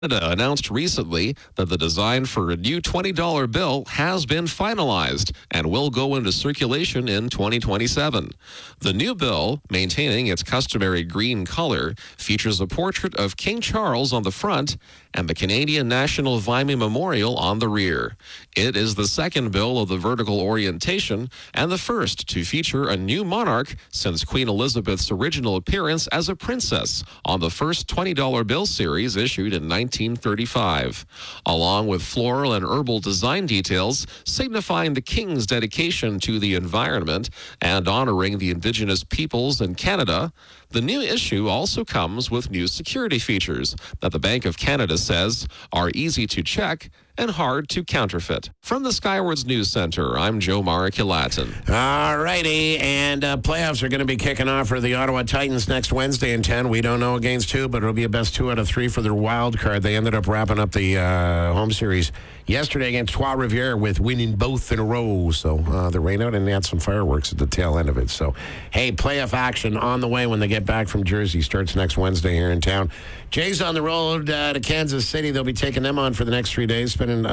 Canada announced recently that the design for a new $20 bill has been finalized and will go into circulation in 2027. The new bill, maintaining its customary green color, features a portrait of King Charles on the front and the Canadian National Vimy Memorial on the rear. It is the second bill of the vertical orientation and the first to feature a new monarch since Queen Elizabeth's original appearance as a princess on the first $20 bill series issued in 1935, along with floral and herbal design details signifying the King's dedication to the environment and honoring the Indigenous peoples in Canada. The new issue also comes with new security features that the Bank of Canada says are easy to check and hard to counterfeit. From the Skywards News Center, I'm Joe Mariculatin. All righty, and playoffs are going to be kicking off for the Ottawa Titans next Wednesday in 10. We don't know against who, but it'll be a best 2 out of 3 for their wild card. They ended up wrapping up the home series yesterday against Trois-Rivières with winning both in a row. So the rain out, and they had some fireworks at the tail end of it. So, hey, playoff action on the way when they get back from Jersey. Starts next Wednesday here in town. Jay's on the road to Kansas City. They'll be taking them on for the next 3 days, spending,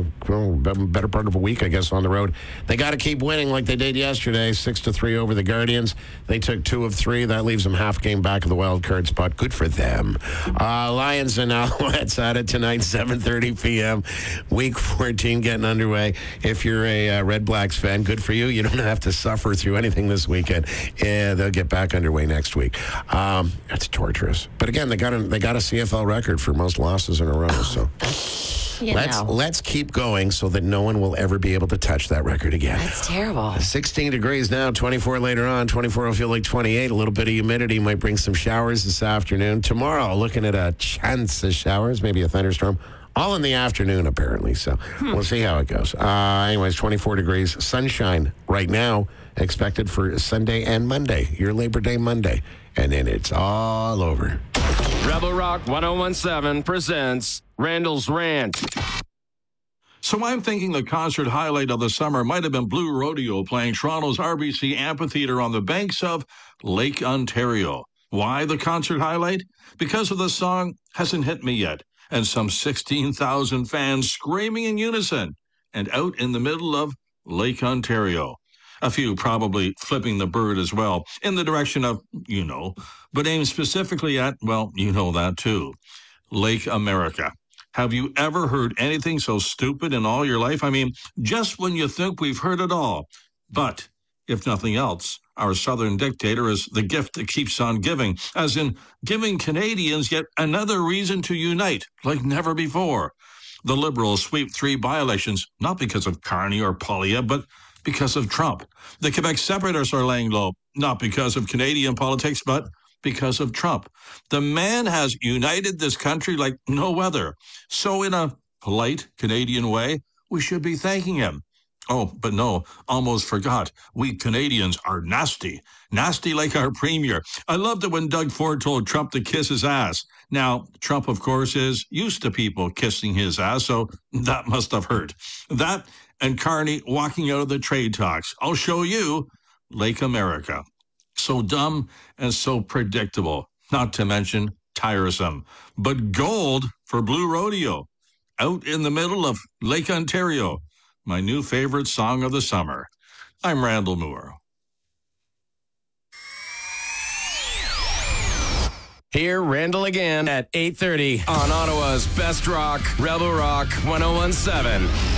better part of a week, I guess, on the road. They got to keep winning like they did yesterday, 6-3 over the Guardians. They took 2 of 3. That leaves them half game back of the wild card spot. Good for them. Lions and Alouettes at it tonight, 7:30 p.m. Week 14 getting underway. If you're a Red Blacks fan, good for you. You don't have to suffer through anything this weekend. They'll get back underway next week. That's torturous. But again, they got a CFL record for most losses in a row. So let's keep going so that no one will ever be able to touch that record again. That's terrible. 16 degrees now, 24 later on. 24 will feel like 28. A little bit of humidity might bring some showers this afternoon. Tomorrow, looking at a chance of showers, maybe a thunderstorm. All in the afternoon, apparently. So we'll see how it goes. Anyways, 24 degrees. Sunshine right now expected for Sunday and Monday, your Labor Day Monday. And then it's all over. Rebel Rock 1017 presents Randall's Rant. So I'm thinking the concert highlight of the summer might have been Blue Rodeo playing Toronto's RBC Amphitheatre on the banks of Lake Ontario. Why the concert highlight? Because of the song Hasn't Hit Me Yet, and some 16,000 fans screaming in unison, and out in the middle of Lake Ontario. A few probably flipping the bird as well, in the direction of, but aimed specifically at, that too, Lake America. Have you ever heard anything so stupid in all your life? I mean, just when you think we've heard it all. But, if nothing else, our southern dictator is the gift that keeps on giving, as in giving Canadians yet another reason to unite, like never before. The Liberals sweep 3 by-elections, not because of Carney or Poilievre, but because of Trump. The Quebec separatists are laying low, not because of Canadian politics, but because of Trump. The man has united this country like no other. So in a polite Canadian way, we should be thanking him. Oh, but no, almost forgot. We Canadians are nasty. Nasty like our premier. I loved it when Doug Ford told Trump to kiss his ass. Now, Trump, of course, is used to people kissing his ass, so that must have hurt. That and Carney walking out of the trade talks. I'll show you Lake America. So dumb and so predictable, not to mention tiresome. But gold for Blue Rodeo. Out in the middle of Lake Ontario. My new favorite song of the summer. I'm Randall Moore. Hear Randall again at 8:30 on Ottawa's Best Rock, Rebel Rock 1017.